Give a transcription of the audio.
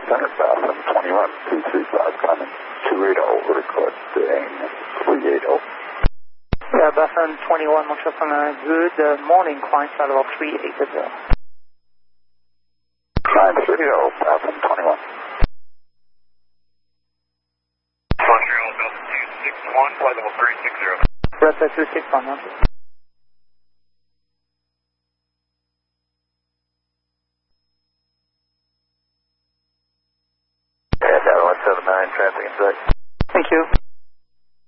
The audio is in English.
Center, Falcon 21, 235, coming 280, requesting 380. Yeah, Boston 21, Montreal Center, good morning, climb flight level 380. 930, Falcon 21. Montreal, Delta 261, flight level 360. Delta 261, okay. And 179, traffic in sight. Thank you.